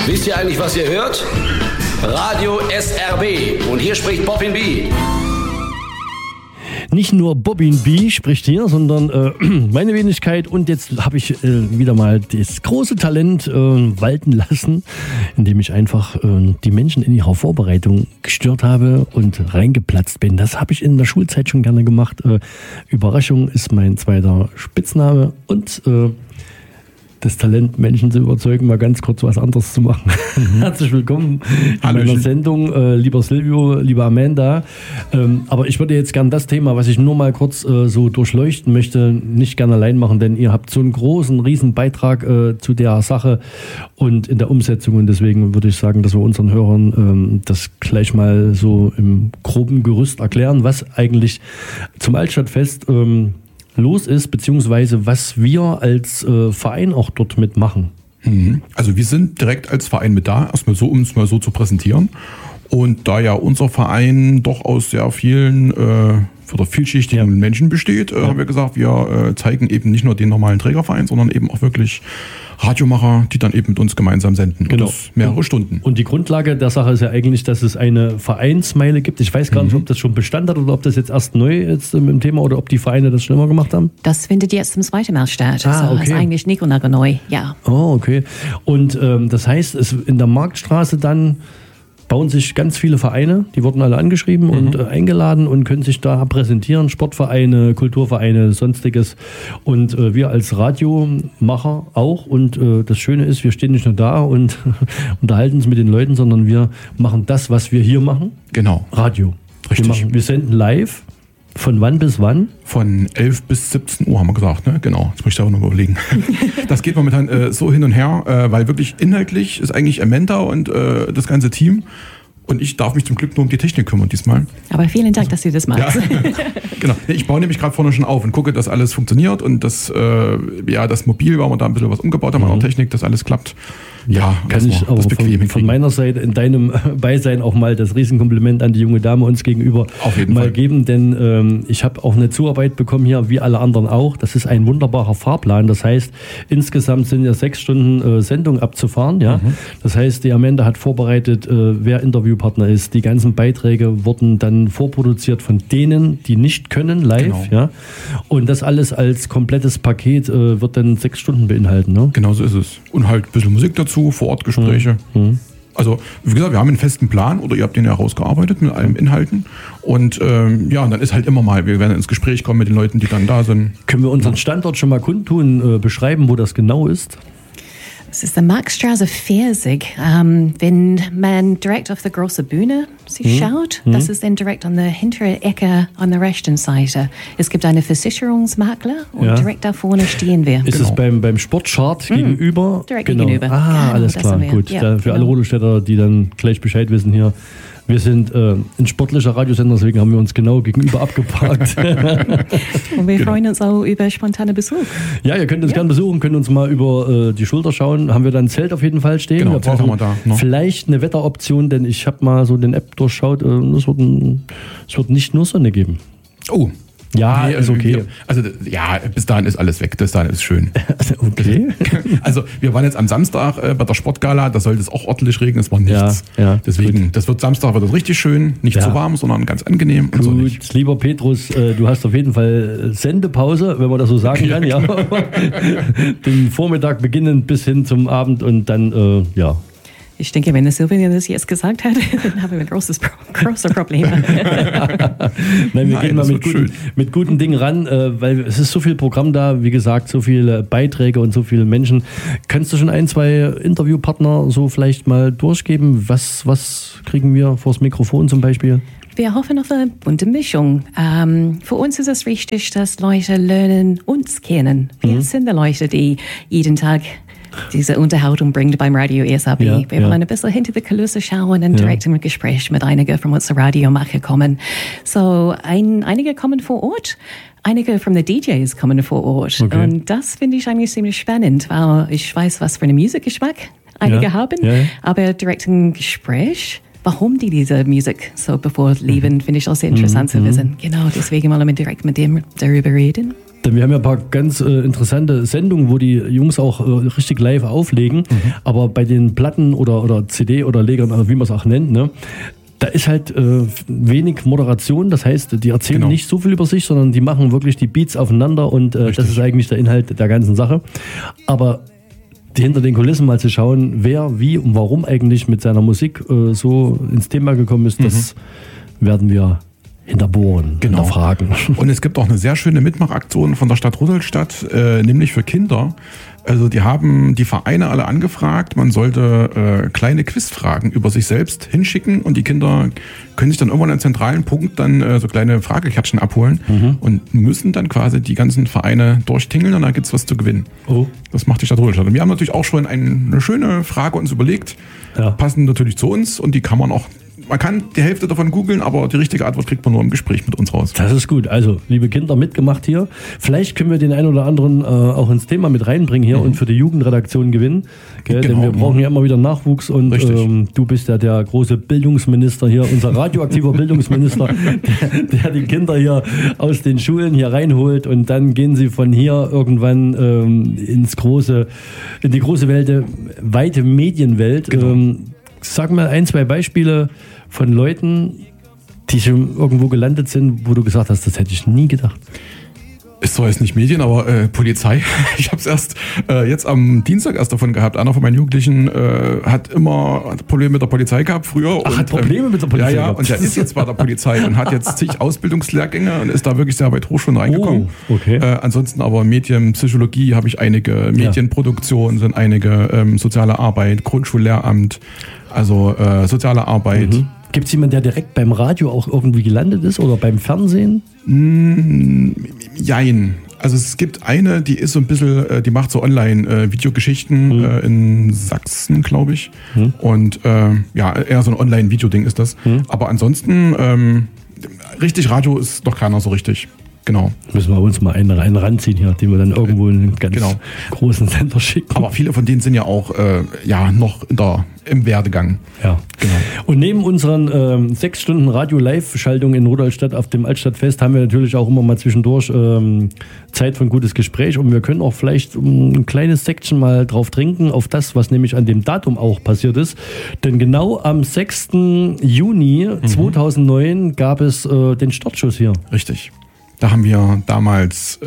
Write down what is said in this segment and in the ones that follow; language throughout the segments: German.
Wisst ihr eigentlich, was ihr hört? Radio SRB. Und hier spricht Bobbin B. Nicht nur Bobbin B spricht hier, sondern meine Wenigkeit. Und jetzt habe ich wieder mal das große Talent walten lassen, indem ich einfach die Menschen in ihrer Vorbereitung gestört habe und reingeplatzt bin. Das habe ich in der Schulzeit schon gerne gemacht. Überraschung ist mein zweiter Spitzname und das Talent, Menschen zu überzeugen, mal ganz kurz was anderes zu machen. Herzlich willkommen in meiner Sendung, lieber Silvio, lieber Amanda. Aber ich würde jetzt gerne das Thema, was ich nur mal kurz so durchleuchten möchte, nicht gerne allein machen, denn ihr habt so einen großen, riesen Beitrag zu der Sache und in der Umsetzung. Und deswegen würde ich sagen, dass wir unseren Hörern das gleich mal so im groben Gerüst erklären, was eigentlich zum Altstadtfest los ist, beziehungsweise was wir als Verein auch dort mitmachen. Also wir sind direkt als Verein mit da, erstmal so, um es mal so zu präsentieren. Und da ja unser Verein doch aus sehr vielen oder vielschichtigen Menschen besteht, haben wir gesagt, wir zeigen eben nicht nur den normalen Trägerverein, sondern eben auch wirklich Radiomacher, die dann eben mit uns gemeinsam senden. Genau. Und das mehrere Stunden. Und die Grundlage der Sache ist ja eigentlich, dass es eine Vereinsmeile gibt. Ich weiß gar nicht, ob das schon Bestand hat oder ob das jetzt erst neu ist im Thema oder ob die Vereine das schon immer gemacht haben. Das findet jetzt zum zweiten Mal statt. Also ist eigentlich nicht neu, ja. Oh, okay. Und das heißt, in der Marktstraße dann bauen sich ganz viele Vereine, die wurden alle angeschrieben und eingeladen und können sich da präsentieren, Sportvereine, Kulturvereine, sonstiges. Und wir als Radiomacher auch. Und das Schöne ist, wir stehen nicht nur da und unterhalten uns mit den Leuten, sondern wir machen das, was wir hier machen. Genau. Radio. Richtig. Wir senden live. Von wann bis wann? Von 11 bis 17 Uhr haben wir gesagt, ne? Genau, jetzt muss ich da auch noch überlegen. Das geht momentan so hin und her, weil wirklich inhaltlich ist eigentlich Amanda und das ganze Team. Und ich darf mich zum Glück nur um die Technik kümmern diesmal. Aber vielen Dank, dass du das machst. Ja. Genau. Ich baue nämlich gerade vorne schon auf und gucke, dass alles funktioniert und das Mobil, weil wir da ein bisschen was umgebaut haben an der Technik, dass alles klappt. Ja, kann ich aber von meiner Seite in deinem Beisein auch mal das Riesenkompliment an die junge Dame uns gegenüber mal geben, denn ich habe auch eine Zuarbeit bekommen hier, wie alle anderen auch. Das ist ein wunderbarer Fahrplan. Das heißt, insgesamt sind ja 6 Stunden Sendung abzufahren. Ja? Das heißt, die Amanda hat vorbereitet, wer Interviewpartner ist. Die ganzen Beiträge wurden dann vorproduziert von denen, die nicht können, live. Genau. Ja? Und das alles als komplettes Paket wird dann 6 Stunden beinhalten. Ne? Genau so ist es. Und halt ein bisschen Musik dazu. Vor-Ort-Gespräche. Also, wie gesagt, wir haben einen festen Plan oder ihr habt den ja rausgearbeitet mit allen Inhalten. Und und dann ist halt immer mal, wir werden ins Gespräch kommen mit den Leuten, die dann da sind. Können wir unseren Standort schon mal kundtun, beschreiben, wo das genau ist? Es ist die Marktstraße 40. Wenn man direkt auf die große Bühne sich schaut, das ist dann direkt an der hinteren Ecke an der rechten Seite. Es gibt einen Versicherungsmakler und direkt da vorne stehen wir. Ist es beim Sportchart gegenüber? Direkt gegenüber. Alles klar, gut. Ja, für alle Rodelstädter, die dann gleich Bescheid wissen hier. Wir sind ein sportlicher Radiosender, deswegen haben wir uns genau gegenüber abgeparkt. Und wir freuen uns auch über spontane Besuch. Ja, ihr könnt uns gerne besuchen, könnt uns mal über die Schulter schauen. Haben wir dann ein Zelt auf jeden Fall stehen. Genau, Zelt haben wir da. No. Vielleicht eine Wetteroption, denn ich habe mal so den App durchschaut. Es wird nicht nur Sonne geben. Oh. Ja, ist okay. Bis dahin ist alles weg. Bis dahin ist schön. Okay. Also wir waren jetzt am Samstag bei der Sportgala, da sollte es auch ordentlich regnen, es war nichts. Ja, deswegen, das wird Samstag wird das richtig schön, nicht zu warm, sondern ganz angenehm. Gut, und so lieber Petrus, du hast auf jeden Fall Sendepause, wenn man das so sagen kann. Ja. Den Vormittag beginnend bis hin zum Abend und dann, Ich denke, wenn der Silvia das jetzt gesagt hat, dann haben wir große Probleme. Nein, wir gehen mal mit guten Dingen ran, weil es ist so viel Programm da, wie gesagt, so viele Beiträge und so viele Menschen. Kannst du schon 1, 2 Interviewpartner so vielleicht mal durchgeben? Was kriegen wir vors Mikrofon zum Beispiel? Wir hoffen auf eine bunte Mischung. Für uns ist es wichtig, dass Leute lernen, uns kennen. Wir sind die Leute, die jeden Tag diese Unterhaltung bringt beim Radio ESRB. Wir wollen ein bisschen hinter die Kulisse schauen und direkt im Gespräch mit einigen von unseren Radiomacher kommen. So, einige kommen vor Ort, einige von den DJs kommen vor Ort. Okay. Und das finde ich eigentlich ziemlich spannend, weil ich weiß, was für einen Musikgeschmack einige haben, aber direkt im Gespräch, warum die diese Musik so bevorlieben, finde ich auch sehr interessant zu wissen. Genau, deswegen wollen wir direkt mit dem darüber reden. Denn wir haben ja ein paar ganz interessante Sendungen, wo die Jungs auch richtig live auflegen. Aber bei den Platten oder CD oder Legern, also wie man es auch nennt, ne, da ist halt wenig Moderation. Das heißt, die erzählen nicht so viel über sich, sondern die machen wirklich die Beats aufeinander und das ist eigentlich der Inhalt der ganzen Sache. Aber hinter den Kulissen mal zu schauen, wer, wie und warum eigentlich mit seiner Musik so ins Thema gekommen ist, das werden wir hinterbohren, hinterfragen. Und es gibt auch eine sehr schöne Mitmachaktion von der Stadt Rudolstadt, nämlich für Kinder. Also die haben die Vereine alle angefragt, man sollte kleine Quizfragen über sich selbst hinschicken und die Kinder können sich dann irgendwann an zentralen Punkt dann so kleine Fragekärtchen abholen und müssen dann quasi die ganzen Vereine durchtingeln und dann gibt's was zu gewinnen. Oh. Das macht die Stadt Rudolstadt. Und wir haben natürlich auch schon eine schöne Frage uns überlegt, passend natürlich zu uns und die kann man auch. Man kann die Hälfte davon googeln, aber die richtige Antwort kriegt man nur im Gespräch mit uns raus. Das ist gut. Also, liebe Kinder, mitgemacht hier. Vielleicht können wir den einen oder anderen auch ins Thema mit reinbringen hier und für die Jugendredaktion gewinnen. Denn wir brauchen ja immer wieder Nachwuchs und du bist ja der große Bildungsminister hier, unser radioaktiver Bildungsminister, der die Kinder hier aus den Schulen hier reinholt und dann gehen sie von hier irgendwann in die große Welt, weite Medienwelt. Sag mal 1, 2 Beispiele von Leuten, die schon irgendwo gelandet sind, wo du gesagt hast, das hätte ich nie gedacht. Ist zwar jetzt nicht Medien, aber Polizei. Ich habe es erst jetzt am Dienstag erst davon gehabt. Einer von meinen Jugendlichen hat immer Probleme mit der Polizei gehabt früher. Ach, hat Probleme mit der Polizei gehabt? Ja, und der ist jetzt bei der Polizei und hat jetzt zig Ausbildungslehrgänge und ist da wirklich sehr weit hoch schon reingekommen. Oh, okay. Ansonsten aber Medienpsychologie habe ich einige, Medienproduktion sind einige, soziale Arbeit, Grundschullehramt, also soziale Arbeit. Gibt es jemanden, der direkt beim Radio auch irgendwie gelandet ist oder beim Fernsehen? Jein. Also es gibt eine, die ist so ein bisschen, die macht so Online-Videogeschichten in Sachsen, glaube ich. Und eher so ein Online-Video-Ding ist das. Aber ansonsten, richtig Radio ist doch keiner so richtig. Genau. Müssen wir uns mal einen ranziehen hier, den wir dann irgendwo in einen ganz großen Sender schicken. Aber viele von denen sind ja auch noch im Werdegang. Ja, genau. Und neben unseren 6 Stunden Radio-Live-Schaltung in Rudolstadt auf dem Altstadtfest haben wir natürlich auch immer mal zwischendurch Zeit für ein gutes Gespräch und wir können auch vielleicht ein kleines Section mal drauf trinken, auf das, was nämlich an dem Datum auch passiert ist. Denn genau am 6. Juni 2009 gab es den Startschuss hier. Richtig. Da haben wir damals,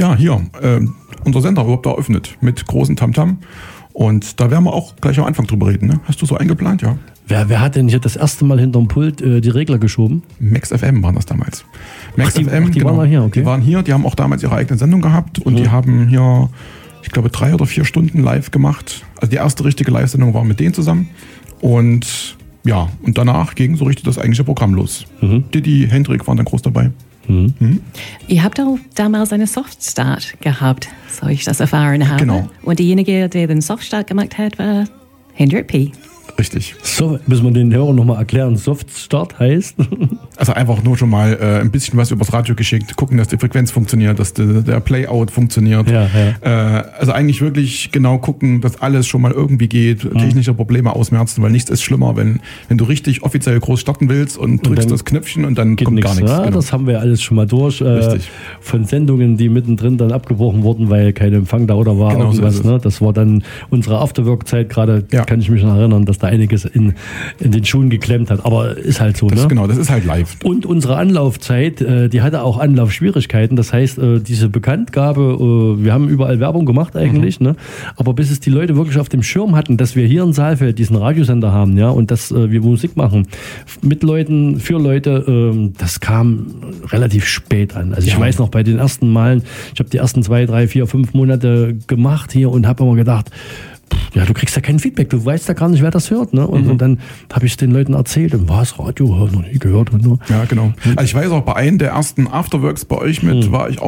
unser Sender überhaupt eröffnet mit großen Tamtam. Und da werden wir auch gleich am Anfang drüber reden. Ne? Hast du so eingeplant, ja? Wer hat denn hier das erste Mal hinterm Pult die Regler geschoben? Max FM waren das damals. Die waren hier, okay. Die waren hier, die haben auch damals ihre eigene Sendung gehabt und die haben hier, ich glaube, 3 oder 4 Stunden live gemacht. Also die erste richtige Live-Sendung war mit denen zusammen. Und und danach ging so richtig das eigentliche Programm los. Didi, Hendrik waren dann groß dabei. Ihr habt auch damals einen Softstart gehabt, so ich das erfahren habe. Genau. Und derjenige, der den Softstart gemacht hat, war Hendrik P. Richtig. So, müssen wir den Hörern nochmal erklären. Softstart heißt? Also einfach nur schon mal ein bisschen was übers Radio geschickt, gucken, dass die Frequenz funktioniert, dass der Playout funktioniert. Also eigentlich wirklich genau gucken, dass alles schon mal irgendwie geht, technische Probleme ausmerzen, weil nichts ist schlimmer, wenn du richtig offiziell groß starten willst und drückst das Knöpfchen und dann kommt gar nichts. Ja, das haben wir alles schon mal durch. Von Sendungen, die mittendrin dann abgebrochen wurden, weil kein Empfang da oder war. Genau, irgendwas. So Das war dann unsere Afterwork-Zeit gerade, kann ich mich noch erinnern, dass da einiges in den Schuhen geklemmt hat. Aber ist halt so. Genau, das ist halt live. Und unsere Anlaufzeit, die hatte auch Anlaufschwierigkeiten. Das heißt, diese Bekanntgabe, wir haben überall Werbung gemacht eigentlich, aber bis es die Leute wirklich auf dem Schirm hatten, dass wir hier in Saalfeld diesen Radiosender haben, und dass wir Musik machen mit Leuten, für Leute, das kam relativ spät an. Also ich weiß noch, bei den ersten Malen, ich habe die ersten 2, 3, 4, 5 Monate gemacht hier und habe immer gedacht, du kriegst ja kein Feedback, du weißt ja gar nicht, wer das hört. Und dann habe ich es den Leuten erzählt und was, Radio, noch nie gehört. Ja, genau. Also ich weiß auch, bei einem der ersten Afterworks bei euch war ich auch